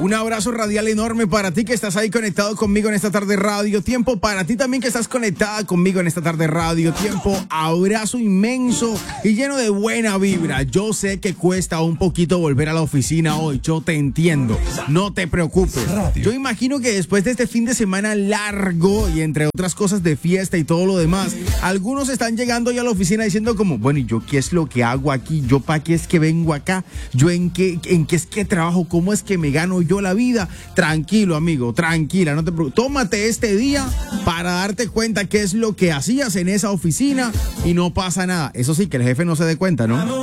Un abrazo radial enorme para ti que estás ahí conectado conmigo en esta tarde radio. Tiempo para ti también que estás conectada conmigo en esta tarde radio. Tiempo, abrazo inmenso y lleno de buena vibra. Yo sé que cuesta un poquito volver a la oficina hoy. Yo te entiendo. No te preocupes. Yo imagino que después de este fin de semana largo y entre otras cosas de fiesta y todo lo demás, algunos están llegando ya a la oficina diciendo como, bueno, ¿y yo qué es lo que hago aquí? ¿Yo para qué es que vengo acá? ¿Yo en qué es que trabajo? ¿Cómo es que me gano yo la vida? Tranquilo, amigo, tranquila, no te preocupes. Tómate este día para darte cuenta qué es lo que hacías en esa oficina y no pasa nada. Eso sí, que el jefe no se dé cuenta, ¿no?